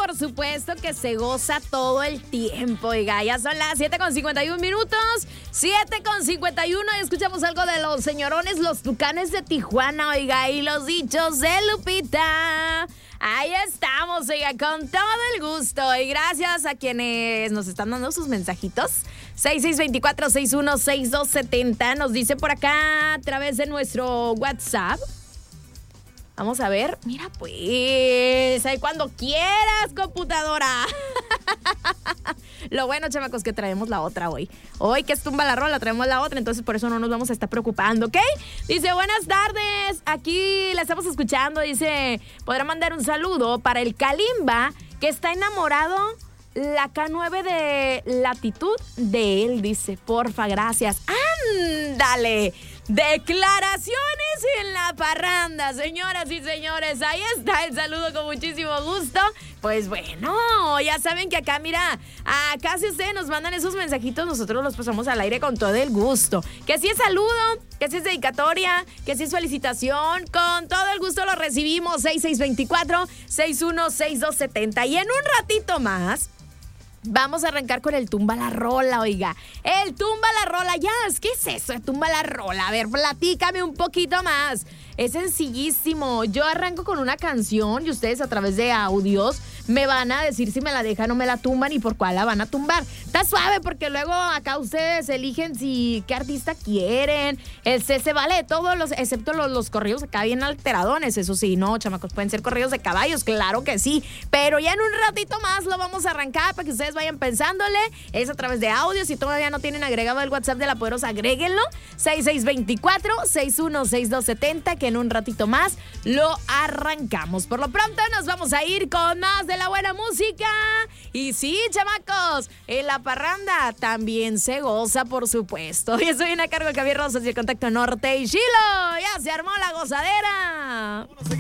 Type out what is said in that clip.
por supuesto que se goza todo el tiempo. Oiga, ya son las 7:51 minutos. 7:51 y escuchamos algo de los señorones, los Tucanes de Tijuana, oiga, y los dichos de Lupita. Ahí estamos, oiga, con todo el gusto. Y gracias a quienes nos están dando sus mensajitos. 6624-616270. Nos dice por acá a través de nuestro WhatsApp. Vamos a ver. Mira, pues, ahí cuando quieras, computadora. Lo bueno, chamacos, que traemos la otra hoy. Hoy que es tumba la rola, traemos la otra, entonces por eso no nos vamos a estar preocupando, ¿ok? Dice, buenas tardes, aquí la estamos escuchando. Dice, ¿podrá mandar un saludo para el Kalimba, que está enamorado la K9 de Latitud de él? Dice, porfa, gracias. ¡Ándale! Declaraciones en la parranda, señoras y señores. Ahí está el saludo con muchísimo gusto. Pues bueno, ya saben que acá, mira, acá si ustedes nos mandan esos mensajitos, nosotros los pasamos al aire con todo el gusto. Que si es saludo, que si es dedicatoria, que si es felicitación, con todo el gusto lo recibimos. 6624-616270. Y en un ratito más vamos a arrancar con el Tumba la Rola, oiga. El Tumba la Rola, ya, ¿qué es eso de Tumba la Rola? A ver, platícame un poquito más. Es sencillísimo. Yo arranco con una canción y ustedes a través de audios me van a decir si me la dejan o me la tumban y por cuál la van a tumbar. Está suave porque luego acá ustedes eligen si qué artista quieren. Se vale todos los, excepto los corridos acá bien alteradones. Eso sí, no, chamacos, pueden ser corridos de caballos, claro que sí. Pero ya en un ratito más lo vamos a arrancar para que ustedes vayan pensándole. Es a través de audios. Si todavía no tienen agregado el WhatsApp de La Poderosa, agréguenlo. 6624-616270, que en un ratito más lo arrancamos. Por lo pronto nos vamos a ir con más de la buena música. Y sí, chamacos, en la parranda también se goza, por supuesto. Yo estoy a cargo de Javier Rosas y el Contacto Norte y Chilo. Ya se armó la gozadera.